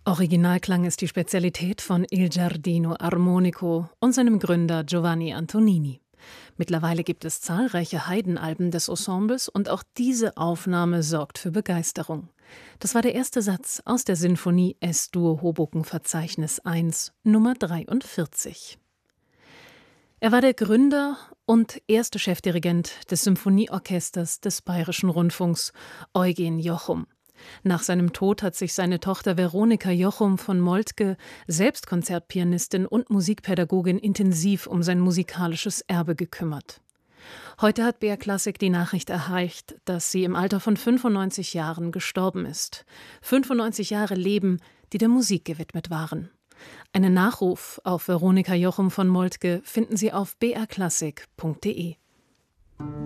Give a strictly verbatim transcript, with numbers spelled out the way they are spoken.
Originalklang ist die Spezialität von Il Giardino Armonico und seinem Gründer Giovanni Antonini. Mittlerweile gibt es zahlreiche Haydn-Alben des Ensembles und auch diese Aufnahme sorgt für Begeisterung. Das war der erste Satz aus der Sinfonie Es-Dur Hoboken-Verzeichnis eins, Nummer dreiundvierzig. Er war der Gründer und erste Chefdirigent des Symphonieorchesters des Bayerischen Rundfunks, Eugen Jochum. Nach seinem Tod hat sich seine Tochter Veronika Jochum von Moltke, selbst Konzertpianistin und Musikpädagogin, intensiv um sein musikalisches Erbe gekümmert. Heute hat B R Klassik die Nachricht erreicht, dass sie im Alter von fünfundneunzig Jahren gestorben ist. fünfundneunzig Jahre Leben, die der Musik gewidmet waren. Einen Nachruf auf Veronika Jochum von Moltke finden Sie auf b r klassik punkt d e.